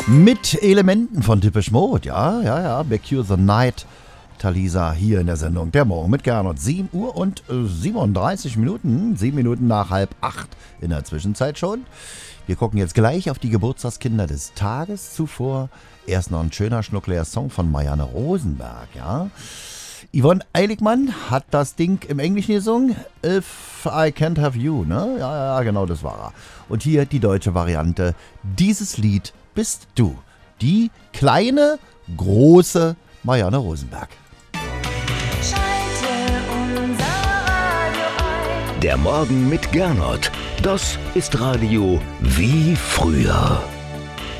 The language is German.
Mit Elementen von Depeche Mode, ja, Back the Night, Talisa hier in der Sendung Der Morgen mit Gernot. 7 Uhr und 37 Minuten, 7 Minuten nach 7:30 in der Zwischenzeit schon. Wir gucken jetzt gleich auf die Geburtstagskinder des Tages. Zuvor erst noch ein schöner schnuckliger Song von Marianne Rosenberg, ja. Yvonne Eiligmann hat das Ding im Englischen gesungen, If I Can't Have You, ne? Ja, genau, das war er. Und hier die deutsche Variante, dieses Lied bist du. Die kleine, große Marianne Rosenberg. Der Morgen mit Gernot, das ist Radio wie früher.